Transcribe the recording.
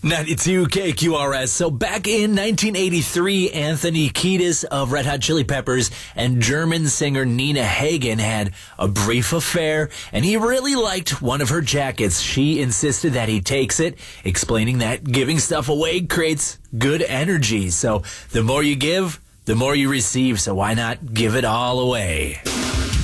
92 KQRS. So back in 1983, Anthony Kiedis of Red Hot Chili Peppers and German singer Nina Hagen had a brief affair, and he really liked one of her jackets. She insisted that he takes it, explaining that giving stuff away creates good energy. So the more you give, the more you receive. So why not give it all away?